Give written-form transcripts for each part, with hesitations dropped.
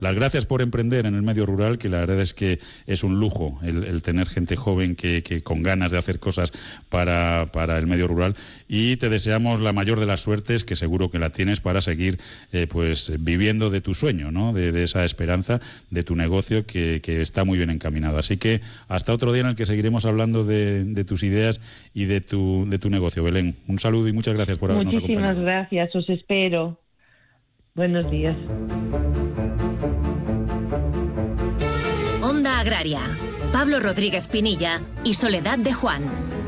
las gracias por emprender en el medio rural, que la verdad es que es un lujo el tener gente joven que con ganas de hacer cosas para el medio rural, y te deseamos la mayor de las suertes, que seguro que la tienes, para seguir pues viviendo de tu sueño, ¿no? De esa esperanza de tu negocio que está muy bien encaminado. Así que hasta otro día en el que seguiremos hablando de tus ideas y de tu negocio. Belén, un saludo y muchas gracias por habernos acompañado. Muchísimas gracias, os espero. Buenos días. Onda Agraria, Pablo Rodríguez Pinilla y Soledad de Juan.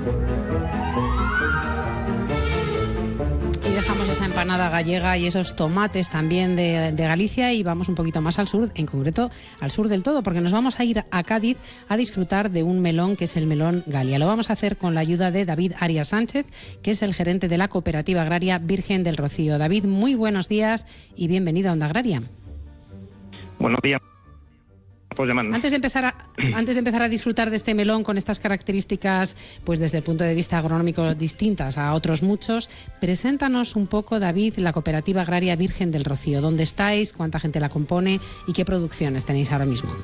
Y dejamos esa empanada gallega y esos tomates también de Galicia y vamos un poquito más al sur, en concreto al sur del todo, porque nos vamos a ir a Cádiz a disfrutar de un melón que es el melón Galia. Lo vamos a hacer con la ayuda de David Arias Sánchez, que es el gerente de la Cooperativa Agraria Virgen del Rocío. David, muy buenos días y bienvenido a Onda Agraria. Buenos días. Antes de empezar a disfrutar de este melón con estas características, pues desde el punto de vista agronómico distintas a otros muchos, preséntanos un poco, David, la Cooperativa Agraria Virgen del Rocío. ¿Dónde estáis? ¿Cuánta gente la compone? ¿Y qué producciones tenéis ahora mismo?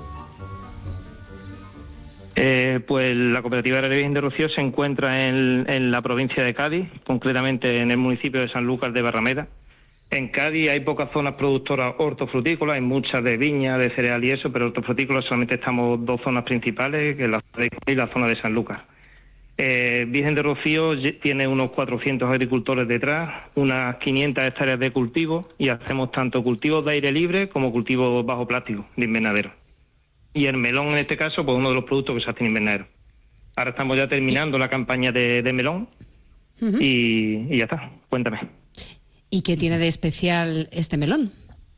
Pues la Cooperativa Agraria Virgen del Rocío se encuentra en la provincia de Cádiz, concretamente en el municipio de Sanlúcar de Barrameda. En Cádiz hay pocas zonas productoras hortofrutícolas, hay muchas de viña, de cereal y eso, pero hortofrutícolas solamente estamos dos zonas principales, que es la zona de Cádiz y la zona de Sanlúcar. Virgen de Rocío tiene unos 400 agricultores detrás, unas 500 hectáreas de cultivo, y hacemos tanto cultivos de aire libre como cultivos bajo plástico, de invernadero. Y el melón, en este caso, pues uno de los productos que se hace en invernadero. Ahora estamos ya terminando la campaña de melón y ya está. Cuéntame. ¿Y qué tiene de especial este melón?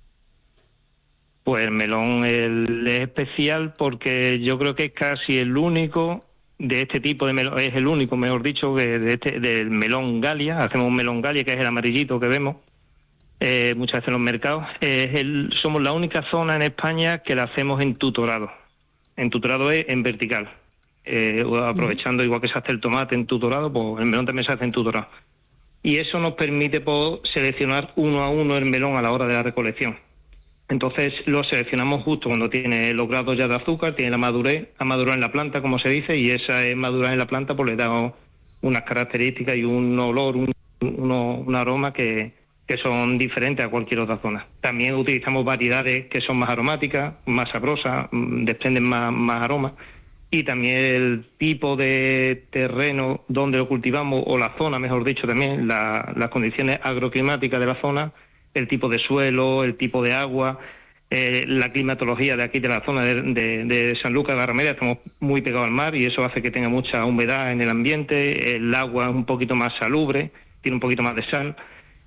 Pues el melón es especial porque yo creo que es casi el único de este tipo de melón, es el único, mejor dicho, que del melón Galia. Hacemos un melón Galia, que es el amarillito que vemos muchas veces en los mercados. Somos la única zona en España que la hacemos en tutorado. En tutorado es en vertical. Aprovechando igual que se hace el tomate en tutorado, pues el melón también se hace en tutorado. Y eso nos permite seleccionar uno a uno el melón a la hora de la recolección. Entonces lo seleccionamos justo cuando tiene los grados ya de azúcar, tiene la madurez, ha madurado en la planta, como se dice, y esa madurez en la planta pues le da unas características y un olor, un aroma que son diferentes a cualquier otra zona. También utilizamos variedades que son más aromáticas, más sabrosas, desprenden más aromas. Y también el tipo de terreno donde lo cultivamos, o la zona, mejor dicho, también las condiciones agroclimáticas de la zona, el tipo de suelo, el tipo de agua, la climatología de aquí de la zona de Sanlúcar de Barrameda. Estamos muy pegados al mar y eso hace que tenga mucha humedad en el ambiente. El agua es un poquito más salubre, tiene un poquito más de sal.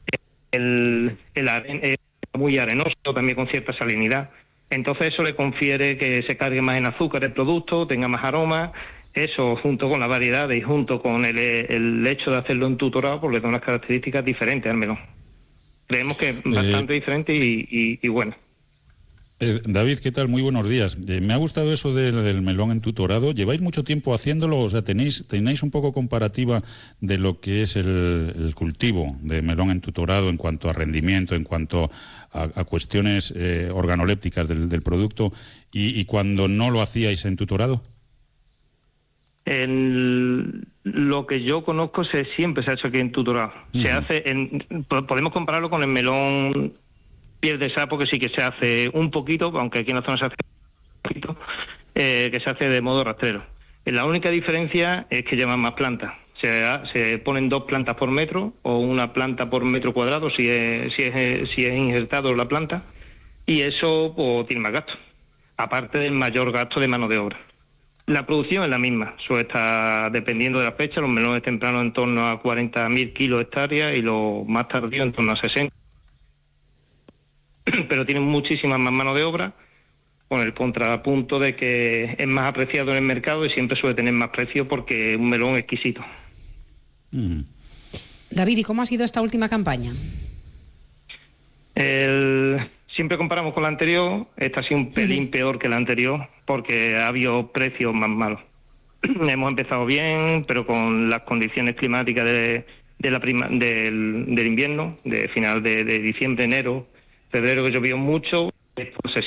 El es muy arenoso, también con cierta salinidad. Entonces eso le confiere que se cargue más en azúcar el producto, tenga más aroma. Eso, junto con la variedad y junto con el hecho de hacerlo en tutorado, pues le da unas características diferentes al melón. Creemos que es bastante diferente y bueno. David, ¿qué tal? Muy buenos días. Me ha gustado eso del melón en tutorado. ¿Lleváis mucho tiempo haciéndolo? O sea, ¿tenéis un poco comparativa de lo que es el cultivo de melón en tutorado en cuanto a rendimiento, en cuanto a cuestiones organolépticas del producto y cuando no lo hacíais en tutorado? Lo que yo conozco siempre se ha hecho aquí en tutorado. Se hace podemos compararlo con el melón piel de sapo, que sí que se hace un poquito, aunque aquí en la zona se hace un poquito, que se hace de modo rastrero. La única diferencia es que llevan más plantas. Se ponen 2 plantas por metro o una planta por metro cuadrado si es injertado la planta, y eso pues tiene más gasto, aparte del mayor gasto de mano de obra. La producción es la misma, suele estar dependiendo de la fecha. Los melones tempranos en torno a 40.000 kilos hectáreas y los más tardíos en torno a 60. Pero tienen muchísima más mano de obra, con el contrapunto de que es más apreciado en el mercado y siempre suele tener más precio porque es un melón exquisito. David, ¿y cómo ha sido esta última campaña? Siempre comparamos con la anterior. Esta ha sido un pelín peor que la anterior porque ha habido precios más malos. Hemos empezado bien, pero con las condiciones climáticas del invierno, de final de diciembre, enero, febrero, que llovió mucho, pues